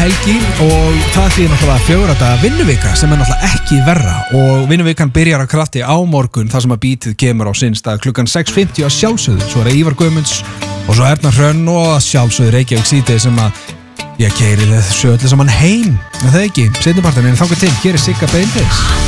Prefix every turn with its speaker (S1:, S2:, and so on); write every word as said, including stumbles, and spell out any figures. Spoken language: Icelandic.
S1: helgi og það því náttúrulega fjögurra daga vinnuvika sem er náttúrulega ekki verra og vinnuvikan byrjar að krafti á morgun þar sem að bítið kemur á sinn stað klukkan sex fimmtíu að sjálfsögðu, svo er það Ívar Guðmunds og svo Erna Hrönn og að sjálfsögðu Reykjavík síðdegi sem að ég keiri þessu öllu saman heim, með það ekki, seinnipartin en þangað til, hér er Sigga Beinteins.